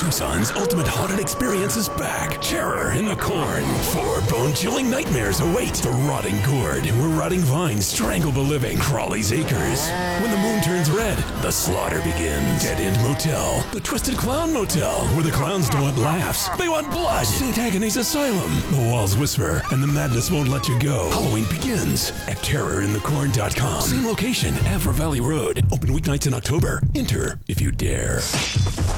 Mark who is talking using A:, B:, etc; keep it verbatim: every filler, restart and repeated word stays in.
A: Tucson's ultimate haunted experience is back. Terror in the Corn. Four bone-chilling nightmares await. The Rotting Gourd, where rotting vines strangle the living. Crawley's Acres. When the moon turns red, the slaughter begins. Dead End Motel. The Twisted Clown Motel, where the clowns don't want laughs. They want blood. Saint Agony's Asylum. The walls whisper, and the madness won't let you go. Halloween begins at terror in the corn dot com. Same location, Avra Valley Road. Open weeknights in October. Enter if you dare.